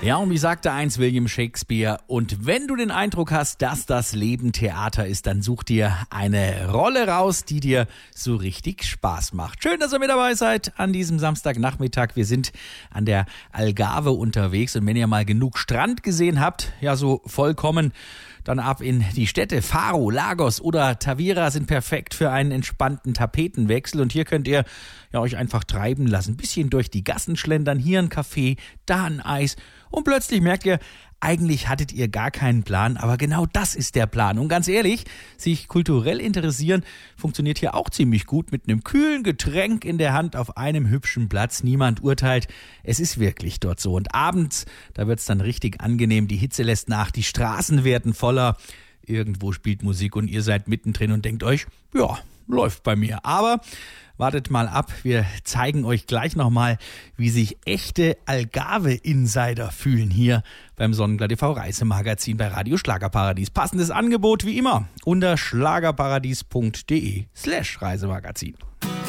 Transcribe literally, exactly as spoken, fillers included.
Ja, und wie sagte einst William Shakespeare, und wenn du den Eindruck hast, dass das Leben Theater ist, dann such dir eine Rolle raus, die dir so richtig Spaß macht. Schön, dass ihr mit dabei seid an diesem Samstagnachmittag. Wir sind an der Algarve unterwegs und wenn ihr mal genug Strand gesehen habt, ja so vollkommen, dann ab in die Städte. Faro, Lagos oder Tavira sind perfekt für einen entspannten Tapetenwechsel. Und hier könnt ihr ja euch einfach treiben lassen. Ein bisschen durch die Gassen schlendern. Hier ein Kaffee, da ein Eis. Und plötzlich merkt ihr, eigentlich hattet ihr gar keinen Plan, aber genau das ist der Plan. Und ganz ehrlich, sich kulturell interessieren funktioniert hier auch ziemlich gut mit einem kühlen Getränk in der Hand auf einem hübschen Platz. Niemand urteilt, es ist wirklich dort so. Und abends, da wird's dann richtig angenehm, die Hitze lässt nach, die Straßen werden voller, irgendwo spielt Musik und ihr seid mittendrin und denkt euch, ja, läuft bei mir. Aber wartet mal ab, wir zeigen euch gleich nochmal, wie sich echte Algarve-Insider fühlen hier beim Sonnenblatt T V Reisemagazin bei Radio Schlagerparadies. Passendes Angebot wie immer unter schlagerparadies punkt de slash Reisemagazin.